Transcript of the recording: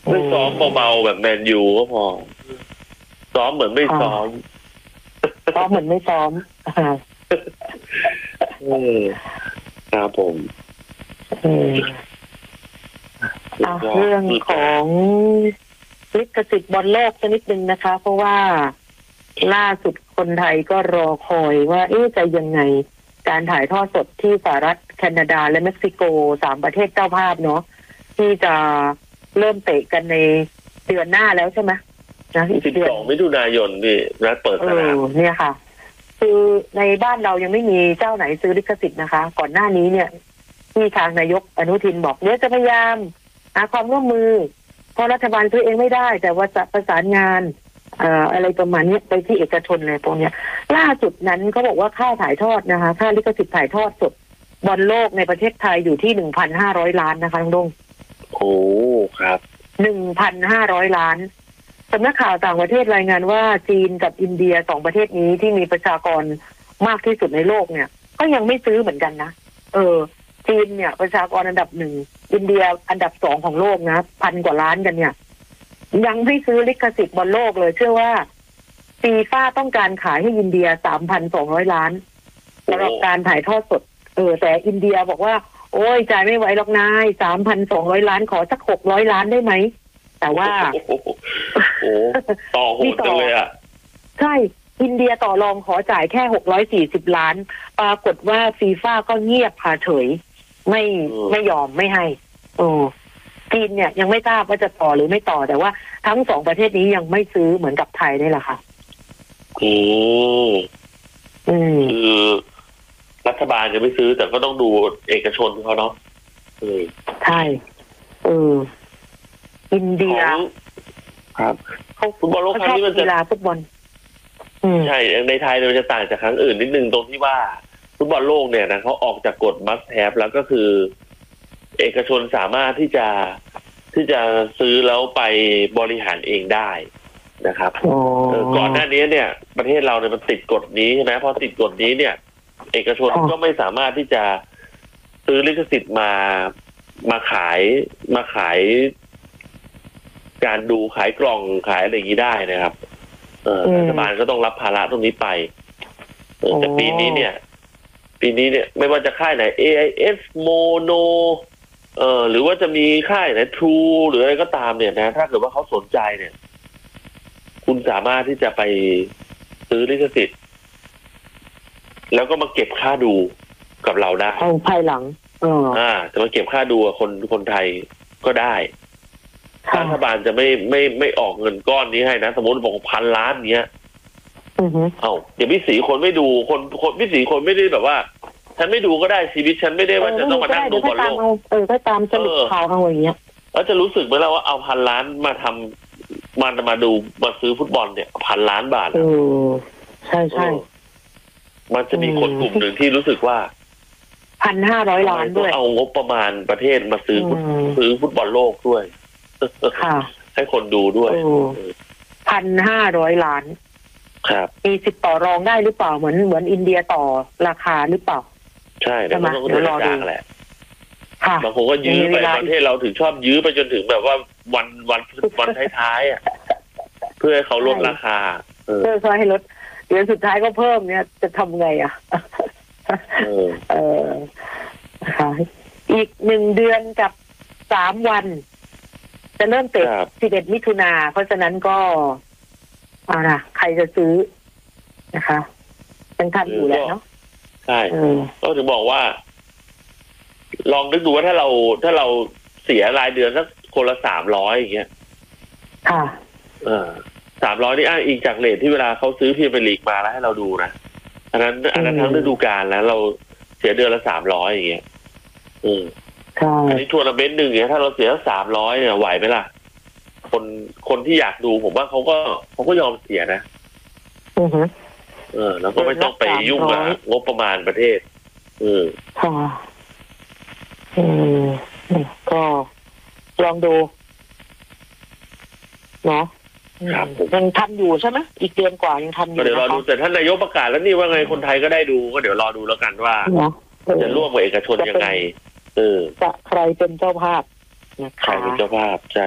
ไม่ซ้อมเบาๆแบบแมนยูก็พอซ้อมเหมือนไม่ซ้อมซ้อมเหมือนไม่ซ้อมครับผมเรื่องของลิขสิทธิ์บอลโลกสักนิดนึงนะคะ เพราะว่าล่าสุดคนไทยก็รอคอยว่าจะยังไงการถ่ายทอดสดที่สหรัฐแคนาดาและเม็กซิโก3ประเทศเจ้าภาพเนาะที่จะเริ่มเตะกันในเดือนหน้าแล้วใช่ไหมนะอีกเดือน 12 มิถุนายนนี่นัดเปิดสนามเนี่ยค่ะคือในบ้านเรายังไม่มีเจ้าไหนซื้อลิขสิทธิ์นะคะก่อนหน้านี้เนี่ยที่ทางนายกอนุทินบอกจะพยายามหาความร่วมมือเพราะรัฐบาลซื้อเองไม่ได้แต่ว่าจะประสานงานอะไรประมาณนี้ไปที่เอกชนเลยพวกเนี้ยล่าสุดนั้นเขาบอกว่าค่าถ่ายทอดนะคะค่าลิขสิทธิ์ถ่ายทอดสดบอลโลกในประเทศไทยอยู่ที่ 1,500 ล้านนะคะลุงโอ้ครับ 1,500 ล้านสำนักข่าวต่างประเทศรายงานว่าจีนกับอินเดีย2ประเทศนี้ที่มีประชากรมากที่สุดในโลกเนี่ยก็ยังไม่ซื้อเหมือนกันนะจีนเนี่ยประชากรอันดับ1อินเดียอันดับ2ของโลกนะ1,000 กว่าล้านกันเนี่ยยังไม่ซื้อลิขสิทธิ์บอลโลกเลยเชื่อว่าฟีฟ่าต้องการขายให้อินเดีย 3,200 ล้านสำหรับการถ่ายทอดสดแต่อินเดียบอกว่าโอ้ยจ่ายไม่ไหวหรอกนาย 3,200 ล้านขอสัก600 ล้านได้ไหมแต่ว่าต่อโหดจังเลยอ่ะใช่อินเดียต่อรองขอจ่ายแค่640 ล้านปรากฏว่าฟีฟ่าก็เงียบเฉยไม่ยอมไม่ให้จีนเนี่ยยังไม่ทราบว่าจะต่อหรือไม่ต่อแต่ว่าทั้ง2ประเทศนี้ยังไม่ซื้อเหมือนกับไทยนี่แหละค่ะคือรัฐบาลจะไม่ซื้อแต่ก็ต้องดูเอกชนเขาเนาะใช่อินเดียครับฟุตบอลโลกครั้งนี้มันจะกีฬาฟุตบอลใช่ในไทยมันจะต่างจากครั้งอื่นนิดนึงตรงที่ว่าฟุตบอลโลกเนี่ยนะเขาออกจากกฎมัสแฮปแล้วก็คือเอกชนสามารถที่จะซื้อแล้วไปบริหารเองได้นะครับก่อนหน้านี้เนี่ยประเทศเราเนี่ยมันติดกฎนี้ใช่ไหมพอติดกฎนี้เนี่ยเอกชนก็ไม่สามารถที่จะซื้อลิขสิทธิ์มาขายการดูขายกล่องขายอะไรอย่างนี้ได้นะครับรัฐบาลก็ต้องรับภาระตรงนี้ไปแต่ปีนี้เนี่ยไม่ว่าจะค่ายไหน AIS Mono หรือว่าจะมีค่ายไหน True หรืออะไรก็ตามเนี่ยนะถ้าเกิดว่าเขาสนใจเนี่ยคุณสามารถที่จะไปซื้อลิขสิทธิ์แล้วก็มาเก็บค่าดูกับเราได้ภายหลังจะมาเก็บค่าดูกับคนไทยก็ได้รัฐบาลจะไม่ออกเงินก้อนนี้ให้นะสมมติบอก1,000 ล้านเนี้ยเดี๋ยวพี่ศรีคนไม่ดูคนพี่ศรีคนไม่ได้แบบว่าฉันไม่ดูก็ได้ชีวิตฉันไม่ได้ว่าจะต้องมานั่งดูบอลโลกถ้าตามสรุปข่าวเอาอย่างเงี้ยแล้วจะรู้สึกไหมล่ะว่าเอา1,000 ล้านมาทำมาดูมาซื้อฟุตบอลเนี่ย1,000 ล้านบาทใช่ใช่มันจะมีคนกลุ่มหนึ่งที่รู้สึกว่า 1,500 ล้านด้วยเอางบประมาณประเทศมาซื้อฟุตบอลโลกด้วยให้คนดูด้วย 1,500 ล้านครับมีสิทธิ์ต่อรองได้หรือเปล่าเหมือนอินเดียต่อราคาหรือเปล่าใช่แต่มันต้องดูราคาแหละบางคนก็ยื้อไปประเทศเราถึงชอบยื้อไปจนถึงแบบว่าวันท้ายๆอ่ะเพื่อให้เขาลดราคาเพื่อให้ลดเดือนสุดท้ายก็เพิ่มเนี่ยจะทำไงอ่ะอีก1 เดือนกับ3 วันจะเริ่มเตะ11 มิถุนาเพราะฉะนั้นก็เอาล่ะใครจะซื้อนะคะยังทันอยู่แล้วเนาะใช่ก็ถึงบอกว่าลองนึกดูว่าถ้าเราเสียรายเดือนสักคนละ300อย่างเงี้ย300นี่อ้างอิงจากเรทที่เวลาเขาซื้อพรีเมียร์ลีกมาแล้วให้เราดูนะอันนั้นทั้งฤดูกาลแล้วเราเสียเดือนละ300อย่างเงี้ยอันนี้ทัวร์นาเมนต์นึงเนี่ยถ้าเราเสีย300เนี่ยไหวไหมล่ะคนที่อยากดูผมว่าเขาก็ยอมเสียนะแล้วก็ไม่ต้องไปยุ่งกับงบประมาณประเทศก็ลองดูเนาะยังทันอยู่ใช่ไหมอีกเดือนกว่ายังทันอยู่เดี๋ยวรอดูแต่ท่านนายกประกาศแล้วนี่ว่าไงคนไทยก็ได้ดูก็เดี๋ยวรอดูแล้วกันว่าจะร่วมกับเอกชนยังไงจะใครเป็นเจ้าภาพใครเป็นเจ้าภาพใช่